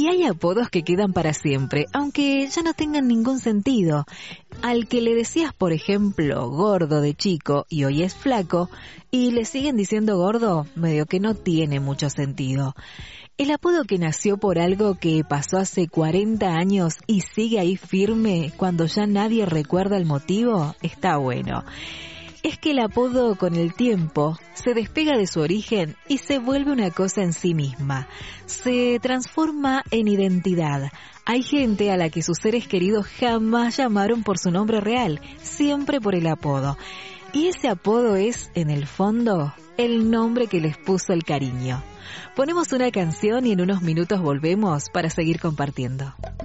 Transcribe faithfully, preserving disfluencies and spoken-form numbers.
Y hay apodos que quedan para siempre, aunque ya no tengan ningún sentido. Al que le decías, por ejemplo, gordo de chico y hoy es flaco, y le siguen diciendo gordo, medio que no tiene mucho sentido. El apodo que nació por algo que pasó hace cuarenta años y sigue ahí firme cuando ya nadie recuerda el motivo, está bueno. Es que el apodo con el tiempo se despega de su origen y se vuelve una cosa en sí misma. Se transforma en identidad. Hay gente a la que sus seres queridos jamás llamaron por su nombre real, siempre por el apodo. Y ese apodo es, en el fondo, el nombre que les puso el cariño. Ponemos una canción y en unos minutos volvemos para seguir compartiendo.